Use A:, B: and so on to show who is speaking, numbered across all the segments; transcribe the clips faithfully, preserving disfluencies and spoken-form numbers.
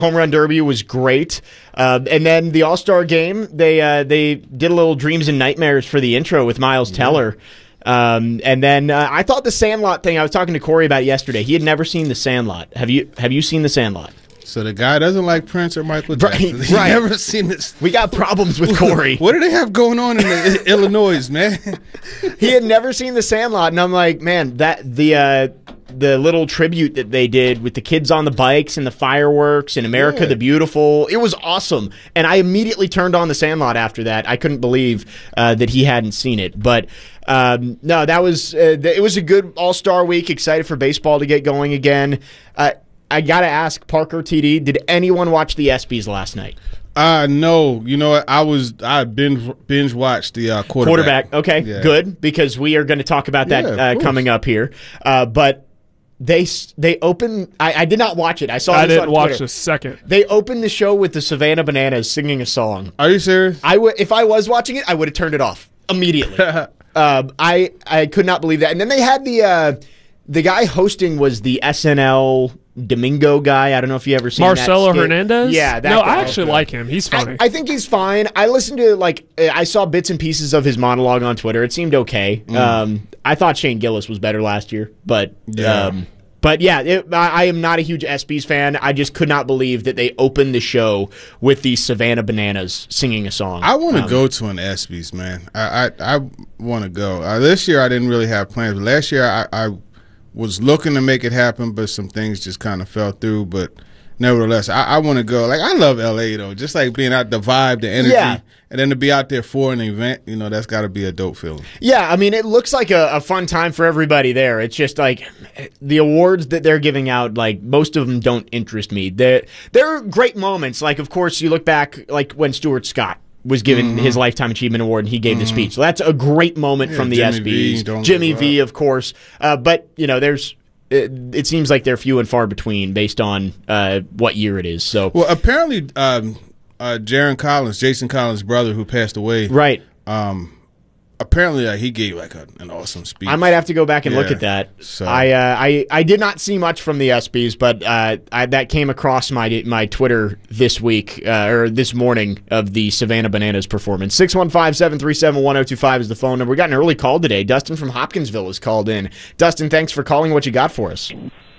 A: Home Run Derby was great. Uh, and then the All-Star Game, they uh, they did a little Dreams and Nightmares for the intro with Miles yeah. Teller. Um, and then uh, I thought the Sandlot thing, I was talking to Corey about it yesterday. He had never seen the Sandlot. Have you Have you seen the Sandlot?
B: So the guy doesn't like Prince or Michael Jackson.
A: Right,
B: He's
A: right.
B: never seen this.
A: We got problems with Corey.
B: What do they have going on in the, Illinois, man?
A: He had never seen the Sandlot, and I'm like, man, that the uh, the little tribute that they did with the kids on the bikes and the fireworks and America
B: yeah.
A: the Beautiful, it was awesome. And I immediately turned on the Sandlot after that. I couldn't believe uh, that he hadn't seen it, but. Um, no, that was uh, it was a good All-Star week. Excited for baseball to get going again. Uh, I got to ask, Parker T D, did anyone watch the ESPYs last night?
B: Uh, no. You know what? I was I binge, binge watched the uh, quarterback.
A: Quarterback, okay, yeah. Good, because we are going to talk about that
B: yeah,
A: uh, coming up here. Uh, but they they opened, I, I did not watch it. I saw
C: I
A: this
C: didn't
A: on
C: watch
A: Twitter.
C: a second.
A: They opened the show with the Savannah Bananas singing a song.
B: Are you serious?
A: I w- if I was watching it, I would have turned it off immediately. Um, I I could not believe that. And then they had the uh, the guy hosting was the S N L Domingo guy. I don't know if you ever seen
C: Marcelo
A: that skit.
C: Hernandez.
A: Yeah, that
C: no,
A: guy.
C: I actually
A: Okay.
C: like him. He's funny.
A: I, I think he's fine. I listened to like I saw bits and pieces of his monologue on Twitter. It seemed okay. Mm. Um, I thought Shane Gillis was better last year, but
B: yeah.
A: Um, But yeah, it, I, I am not a huge ESPYs fan. I just could not believe that they opened the show with the Savannah Bananas singing a song.
B: I want to
A: um,
B: go to an ESPYs, man. I I, I want to go. Uh, this year I didn't really have plans. But last year I, I was looking to make it happen, but some things just kind of fell through. But nevertheless, I, I want to go. Like I love L A though, just like being out the vibe, the energy.
A: Yeah.
B: And then to be out there for an event, you know, that's got to be a dope feeling.
A: Yeah, I mean, it looks like a, a fun time for everybody there. It's just like the awards that they're giving out, like most of them don't interest me. They're, they're great moments. Like, of course, you look back, like when Stuart Scott was given mm-hmm. his Lifetime Achievement Award and he gave mm-hmm. the speech. So that's a great moment
B: yeah,
A: from the
B: Jimmy
A: ESPYs.
B: V,
A: Jimmy V, of course. Uh, but, you know, there's it, it seems like they're few and far between based on uh, what year it is. So,
B: well, apparently um, – Uh, Jaron Collins, Jason Collins' brother, who passed away.
A: Right.
B: Um, apparently, uh, he gave like a, an awesome speech.
A: I might have to go back and
B: yeah,
A: look at that.
B: So.
A: I, uh, I I did not see much from the ESPYs, but uh, I, that came across my my Twitter this week uh, or this morning of the Savannah Bananas performance. six one five, seven three seven, one oh two five is the phone number. We got an early call today. Dustin from Hopkinsville has called in. Dustin, thanks for calling. What you got for us?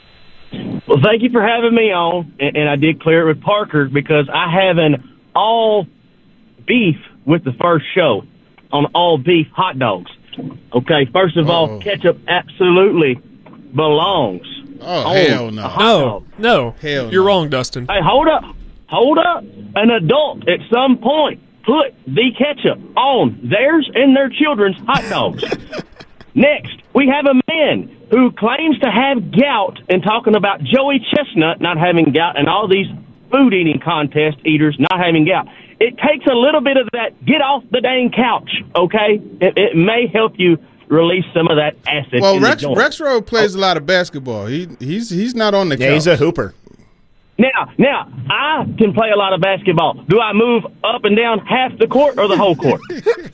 D: Well, thank you for having me on, and, and I did clear it with Parker because I have an all beef with the first show on all beef hot dogs. Okay, first of all,
B: Uh-oh.
D: ketchup absolutely belongs.
B: Oh,
D: on
B: hell no.
D: a hot
C: no,
D: dog.
C: no.
B: Hell
C: You're
B: no.
C: wrong, Dustin.
D: Hey, hold up. Hold up. An adult at some point put the ketchup on theirs and their children's hot dogs. Next, we have a man who claims to have gout and talking about Joey Chestnut not having gout and all these food eating contest eaters not having gout. It takes a little bit of that get off the dang couch, okay? It, it may help you release some of that acid.
B: Well,
D: in
B: Rex
D: the joint.
B: Rexroad plays oh. a lot of basketball. He he's he's not on the
A: Yeah,
B: couch.
A: he's a hooper.
D: Now, now, I can play a lot of basketball. Do I move up and down half the court or the whole court?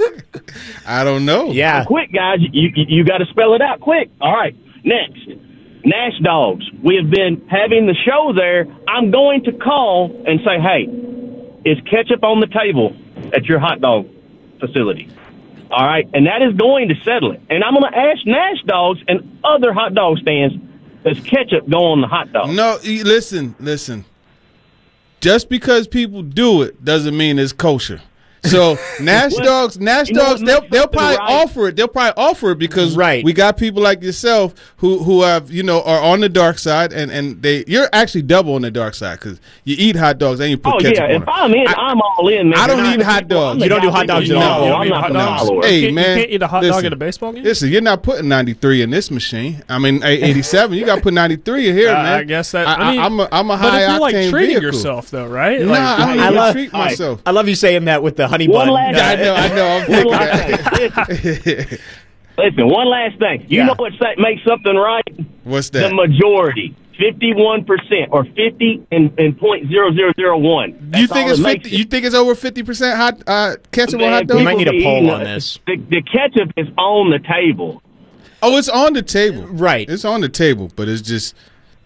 B: I don't know.
A: Yeah.
D: Quick, guys, you you, you got to spell it out quick. All right, next. Nash Dogs. We have been having the show there. I'm going to call and say, hey, is ketchup on the table at your hot dog facility? All right, and that is going to settle it. And I'm going to ask Nash Dogs and other hot dog stands, does ketchup go on the hot dog?
B: No, y- listen, listen. Just because people do it doesn't mean it's kosher. So Nash
D: Well,
B: Dogs, Nash
D: you know
B: Dogs,
D: what
B: they'll
D: makes
B: they'll
D: something
B: probably
D: right?
B: offer it. They'll probably offer it because
A: Right.
B: we got people like yourself who who have you know are on the dark side and and they you're actually double on the dark side because you eat hot dogs and you put
D: Oh,
B: ketchup
D: yeah,
B: on
D: if
B: it.
D: I'm in, I, I'm all in, man.
B: I don't
D: And
B: eat hot dogs.
D: I'm the
A: You don't do
D: guy
A: hot dogs
D: thinking,
A: at all.
D: no,
A: You don't
D: I'm
A: do
D: not
A: hot
D: the
A: dogs.
D: follower.
B: Hey
C: You
B: man,
C: can't eat a hot
B: listen,
C: dog at a baseball game?
B: Listen, you're not putting ninety-three in this machine. I mean, eighty-seven. You got to put ninety-three in here,
C: Uh,
B: man.
C: I guess that.
B: I,
C: I mean,
B: I'm a, I'm a
C: but
B: high
C: if you're like
B: octane
C: treating
B: vehicle.
C: yourself, though, right?
B: Nah,
C: Like,
B: I don't
A: I
B: even
A: love-
B: treat
D: all right.
B: myself.
A: I love you saying that with the honey
D: One
A: bun.
D: last-
A: uh,
B: I know, I know. I'm
D: One
B: thinking
D: last
B: that.
D: thing. Listen, one last thing. You
A: Yeah.
D: know what sa- makes something right?
B: What's
D: The
B: that?
D: majority. fifty-one percent or fifty and, and point zero zero zero one.
B: You think it's fifty? You think it's over fifty percent hot uh, ketchup on hot
A: We
B: dogs?
A: might need a poll on this.
D: The, the ketchup is on the table.
B: Oh, it's on the table.
A: Right.
B: It's on the table, but it's just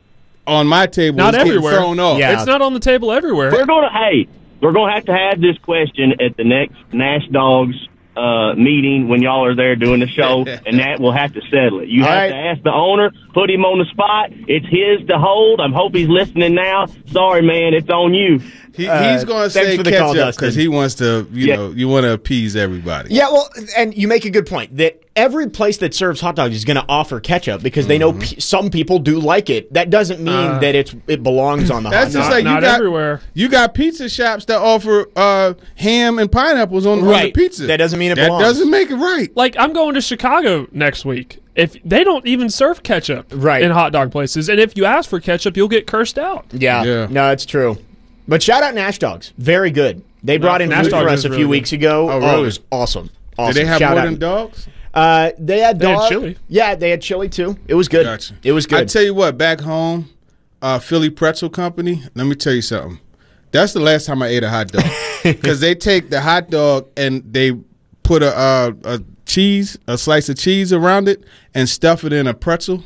B: on my table
C: Not
B: is getting
C: everywhere.
B: thrown off.
A: Yeah.
C: It's not on the table everywhere.
D: We're gonna hey, we're gonna have to have this question at the next Nash Dogs uh, meeting when y'all are there doing the show, and that will have to settle it. You
A: All
D: have
A: right.
D: to ask the owner, put him on the spot. It's his to hold. I hope he's listening now. Sorry, man, it's on you.
B: He,
A: Uh,
B: he's going to
A: thanks
B: say
A: for the call,
B: ketchup
A: Dustin.
B: because he wants to, you
D: Yeah.
B: know, you want to appease everybody.
A: Yeah, well, and you make a good point that every place that serves hot dogs is going to offer ketchup because they know p- some people do like it. That doesn't mean
C: Uh,
A: that it's it belongs on the
B: That's
A: hot
B: just
A: dog.
B: like you
C: not
B: got
C: everywhere.
B: You got pizza shops that offer uh, ham and pineapples on, on the
A: Right.
B: pizza.
A: That doesn't mean it
B: that
A: belongs.
B: doesn't make it right.
C: Like, I'm going to Chicago next week. If they don't even serve ketchup
A: Right.
C: in hot dog places, and if you ask for ketchup, you'll get cursed out.
A: Yeah,
B: Yeah.
A: no, it's true. But shout out Nash Dogs, very good. They brought in
C: Nash
A: food for
C: Dogs
A: us
C: is
A: a few
C: really
A: weeks
C: good.
A: ago.
B: Oh,
A: Oh,
B: really?
A: it was awesome. Awesome.
B: Did they have
A: Shout
B: more
A: out.
B: than dogs?
A: Uh, they had
C: They had
A: dog.
C: chili.
A: Yeah, they had chili too. It was good.
B: Gotcha.
A: It was
B: I
A: good.
B: tell you what, back home, uh, Philly Pretzel Company. Let me tell you something. That's the last time I ate a hot dog because they take the hot dog and they put a, uh, a cheese, a slice of cheese around it, and stuff it in a pretzel.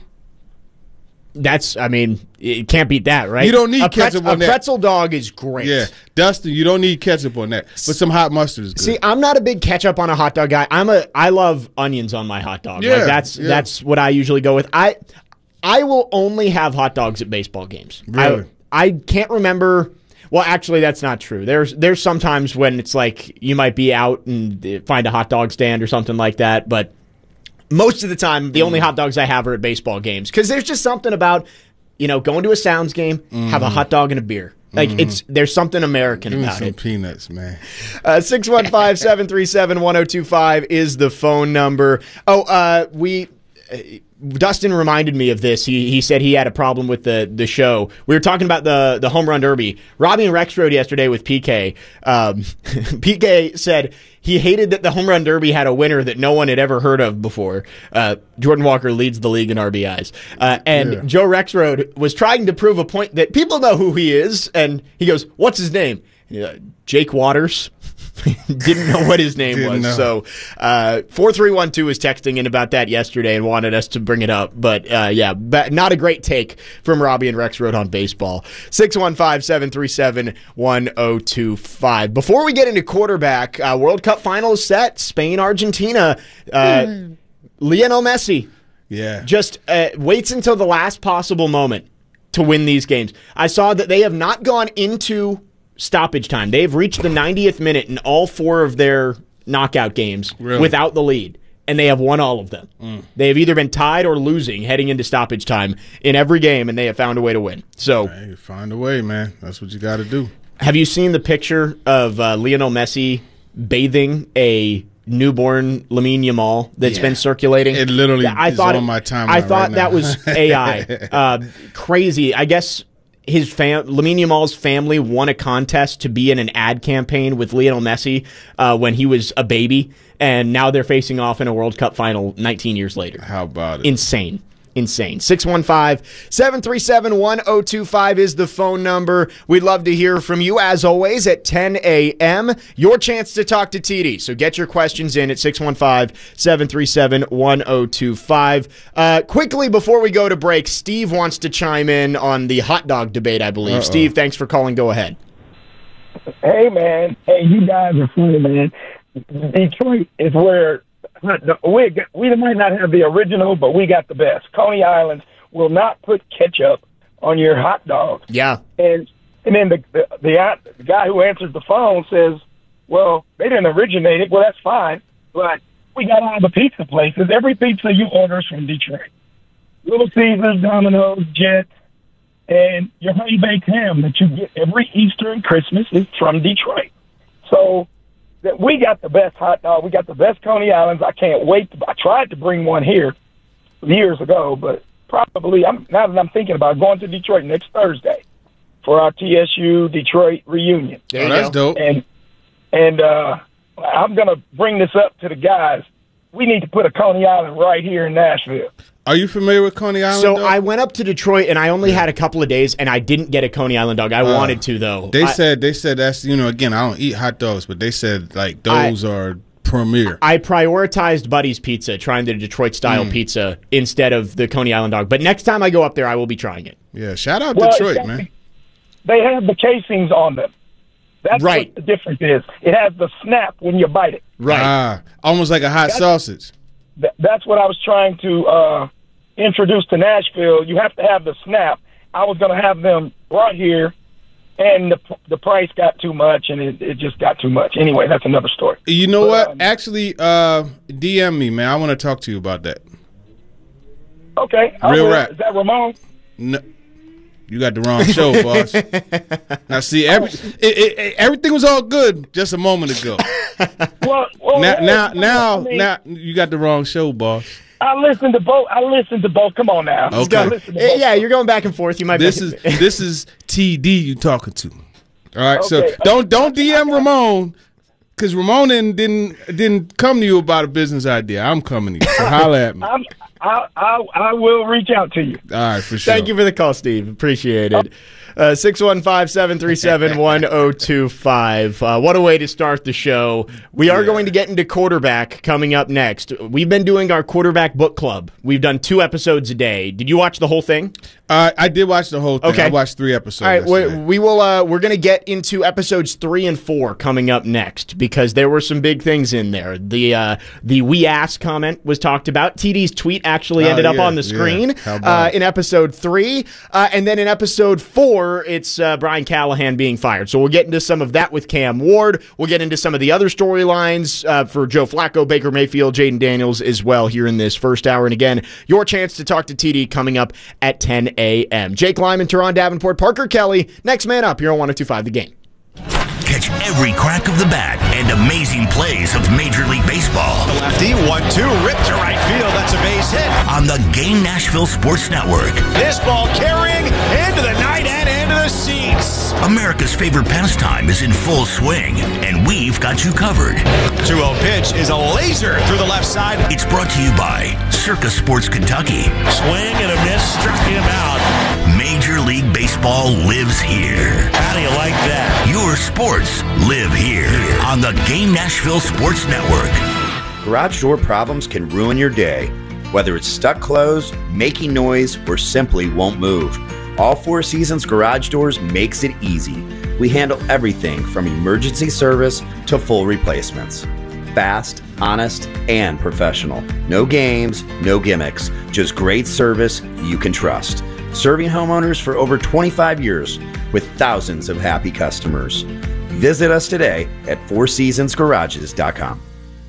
A: That's, I mean, you can't beat that, right?
B: You don't need
A: a pretz-
B: ketchup on
A: a
B: that.
A: pretzel dog is great.
B: Yeah, Dustin, you don't need ketchup on that, but some hot mustard is good.
A: See, I'm not a big ketchup on a hot dog guy. I'm a I love onions on my hot dog.
B: Yeah,
A: like that's
B: yeah.
A: that's what I usually go with. I I will only have hot dogs at baseball games.
B: Really?
A: I, I can't remember. Well, actually, that's not true. There's there's sometimes when it's like you might be out and find a hot dog stand or something like that, but most of the time, the only hot dogs I have are at baseball games because there's just something about, you know, going to a Sounds game, have a hot dog and a beer. Like it's there's something American
B: Give me
A: about
B: some
A: it.
B: peanuts, man.
A: Uh, six one five, seven three seven, one oh two five is the phone number. Oh, uh, we. Uh, Dustin reminded me of this. He he said he had a problem with the, the show. We were talking about the, the home run derby. Robbie and Rex rode yesterday with P K. Um, P K said he hated that the home run derby had a winner that no one had ever heard of before. Uh, Jordan Walker leads the league in R B Is. Uh, and
B: Yeah.
A: Joe Rexrode was trying to prove a point that people know who he is. And he goes, "What's his name?" Uh, Jake Waters. Didn't know what his name
B: Didn't
A: was.
B: know.
A: So uh, four three one two was texting in about that yesterday and wanted us to bring it up. But uh, yeah, but not a great take from Robbie and Rex Road on baseball. six one five, seven three seven, one oh two five. Before we get into quarterback, uh, World Cup final is set. Spain, Argentina. Uh, Lionel Messi
B: Yeah.
A: just uh, waits until the last possible moment to win these games. I saw that they have not gone into stoppage time. They've reached the ninetieth minute in all four of their knockout games
B: Really?
A: without the lead, and they have won all of them. They have either been tied or losing heading into stoppage time in every game, and they have found a way to win. So,
B: Hey, find a way, man. That's what you got to do.
A: have you seen the picture of uh, Lionel Messi bathing a newborn Lamine Yamal that's
B: Yeah.
A: been circulating?
B: It literally
A: I
B: is
A: thought
B: on
A: it-
B: my timeline
A: I thought
B: right
A: that
B: now.
A: was A I. uh, crazy. I guess his fam- Lamine Yamal's family won a contest to be in an ad campaign with Lionel Messi uh, when he was a baby, and now they're facing off in a World Cup final nineteen years later.
B: How about it?
A: Insane. Insane. six one five, seven three seven, one oh two five is the phone number. We'd love to hear from you, as always, at ten a.m. Your chance to talk to T D. So get your questions in at six one five, seven three seven, one oh two five. Uh, quickly, before we go to break, Steve wants to chime in on the hot dog debate, I believe.
B: Uh-oh.
A: Steve, thanks for calling. Go ahead.
E: Hey, man. Hey, you guys are funny, man. Detroit is where we we might not have the original, but we got the best. Coney Island will not put ketchup on your hot dog.
A: Yeah.
E: And and then the the, the the guy who answers the phone says, "Well, they didn't originate it. Well, that's fine, but we got all the pizza places. Every pizza you order is from Detroit. Little Caesars, Domino's, Jets, and your honey baked ham that you get every Easter and Christmas is from Detroit. So that we got the best hot dog. We got the best Coney Islands. I can't wait. To, I tried to bring one here years ago, but probably I'm now that I'm thinking about going to Detroit next Thursday for our T S U Detroit reunion.
A: There
B: Oh,
A: you
B: that's
A: go.
B: dope.
E: And and uh, I'm going to bring this up to the guys. We need to put a Coney Island right here in Nashville.
B: Are you familiar with Coney Island?
A: So
B: dog?
A: I went up to Detroit, and I only had a couple of days, and I didn't get a Coney Island dog. I
B: Uh,
A: wanted to, though.
B: They
A: I-
B: said they said that's you know again I don't eat hot dogs, but they said like those are premier.
A: I prioritized Buddy's Pizza, trying the Detroit-style
B: Mm.
A: pizza instead of the Coney Island dog. But next time I go up there, I will be trying it.
B: Yeah, shout out
E: Well,
B: Detroit,
E: exactly.
B: man.
E: They have the casings on them. That's
A: Right.
E: what the difference is. It has the snap when you bite it.
A: Right.
B: Ah, almost like a hot
E: That's-
B: sausage.
E: Th- that's what I was trying to uh, introduce to Nashville. You have to have the snap. I was going to have them brought here, and the the price got too much, and it, it just got too much. Anyway, that's another story.
B: You know
E: But,
B: what?
E: um,
B: Actually, uh, D M me, man. I want to talk to you about that.
E: Okay. I
B: Real
E: will.
B: rap.
E: Is that Ramon?
B: No, you got the wrong show, boss. Now, see, every, it, it, it- everything was all good just a moment ago.
E: Well, well
B: now,
E: yeah,
B: now,
E: I
B: now,
E: mean,
B: now, you got the wrong show, boss.
E: I listened to both. I listened to both. Come on now.
B: Okay.
E: I listened to
A: Eh,
E: both.
A: yeah, you're going back and forth. You might.
B: This
A: be-
B: is this is T D you talking to. All right, so
E: Okay.
B: don't don't D M Ramon because Ramon didn't, didn't didn't come to you about a business idea. I'm coming to you. So holla at me. All
E: I'm, I, I, I will reach out to you.
B: right, for sure.
A: Thank you for the call, Steve. Appreciate it. Uh, six one five, seven three seven, one zero two five. Uh, what a way to start the show. We are
B: Yeah.
A: going to get into quarterback coming up next. We've been doing our quarterback book club. We've done two episodes a day. Did you watch the whole thing?
B: Uh, I did watch the whole thing.
A: Okay.
B: I watched three episodes.
A: All right, we,
B: yesterday.
A: we will. Uh, we're going to get into episodes three and four coming up next because there were some big things in there. The uh, the we ask comment was talked about. T D's tweet actually
B: Oh,
A: ended up
B: yeah,
A: on the
B: yeah.
A: screen
B: How
A: uh,
B: about it?
A: in episode three, uh, and then in episode four, it's uh, Brian Callahan being fired. So we'll get into some of that with Cam Ward. We'll get into some of the other storylines uh, for Joe Flacco, Baker Mayfield, Jaden Daniels as well here in this first hour. And again, your chance to talk to T D coming up at ten a.m. Jake Lyman, Teron Davenport, Parker Kelly, next man up here on one oh two point five The Game.
F: Catch every crack of the bat and amazing plays of Major League Baseball
G: Lefty, one two, ripped to right field. That's a base hit.
F: on the Game Nashville Sports Network.
G: This ball carrying into the night and into the seats.
F: America's favorite pastime is in full swing, and we've got you covered.
G: two oh pitch is a laser through the left side.
F: It's brought to you by Circus Sports Kentucky.
H: Swing and a miss, struck him out.
F: Major League Baseball lives here.
H: How do you like that?
F: Your sports live here on the Game Nashville Sports Network.
I: Garage door problems can ruin your day. Whether it's stuck closed, making noise, or simply won't move, All Four Seasons Garage Doors makes it easy. We handle everything from emergency service to full replacements. Fast, honest, and professional. No games, no gimmicks, just great service you can trust. Serving homeowners for over twenty-five years with thousands of happy customers. Visit us today at four seasons garages dot com.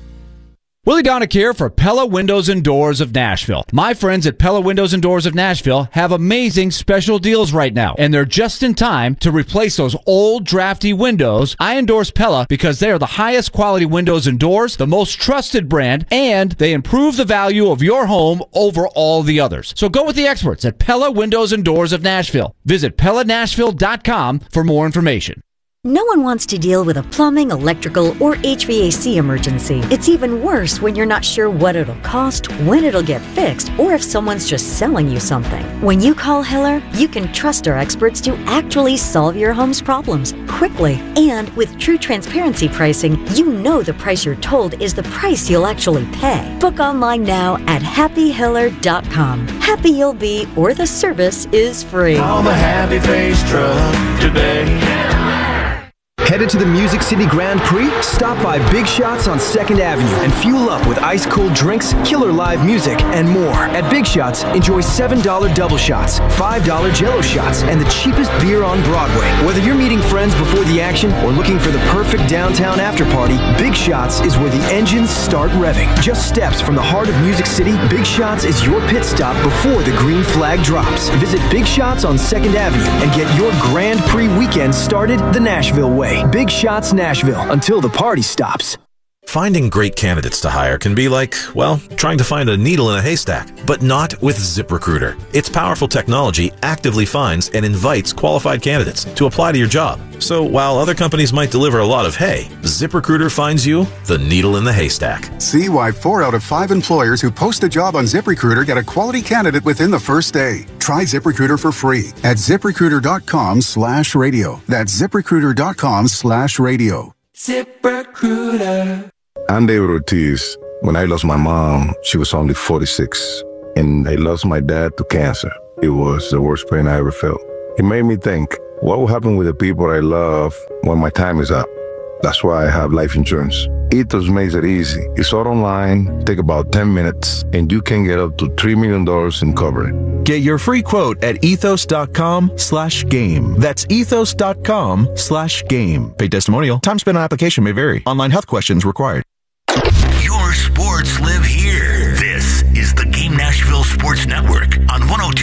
J: Willie Donick here for Pella Windows and Doors of Nashville. My friends at Pella Windows and Doors of Nashville have amazing special deals right now, and they're just in time to replace those old drafty windows. I endorse Pella because they are the highest quality windows and doors, the most trusted brand, and they improve the value of your home over all the others. So go with the experts at Pella Windows and Doors of Nashville. Visit Pella Nashville dot com for more information.
K: No one wants to deal with a plumbing, electrical, or H V A C emergency. It's even worse when you're not sure what it'll cost, when it'll get fixed, or if someone's just selling you something. When you call Hiller, you can trust our experts to actually solve your home's problems quickly. And with true transparency pricing, you know the price you're told is the price you'll actually pay. Book online now at happy hiller dot com. Happy you'll be, or the service is free.
L: Call the Happy Face Truck today.
M: Headed to the Music City Grand Prix? Stop by Big Shots on second Avenue and fuel up with ice-cold drinks, killer live music, and more. At Big Shots, enjoy seven dollar double shots, five dollar Jell-O shots, and the cheapest beer on Broadway. Whether you're meeting friends before the action or looking for the perfect downtown after-party, Big Shots is where the engines start revving. Just steps from the heart of Music City, Big Shots is your pit stop before the green flag drops. Visit Big Shots on second Avenue and get your Grand Prix weekend started the Nashville way. Big Shots Nashville, until the party stops.
N: Finding great candidates to hire can be like, well, trying to find a needle in a haystack, but not with ZipRecruiter. Its powerful technology actively finds and invites qualified candidates to apply to your job. So while other companies might deliver a lot of hay, ZipRecruiter finds you the needle in the haystack.
O: See why four out of five employers who post a job on ZipRecruiter get a quality candidate within the first day. Try ZipRecruiter for free at ZipRecruiter.com slash radio. That's ZipRecruiter.com slash radio.
L: ZipRecruiter.
P: I'm David Ortiz. When I lost my mom, she was only forty-six. And I lost my dad to cancer. It was the worst pain I ever felt. It made me think, what will happen with the people I love when my time is up? That's why I have life insurance. Ethos makes it easy. It's all online, take about ten minutes, and you can get up to three million dollars in coverage.
Q: Get your free quote at ethos.com slash game. That's ethos.com slash game. Paid testimonial. Time spent on application may vary. Online health questions required.
F: Your sports live here. This is the Game Nashville Sports Network on one oh two.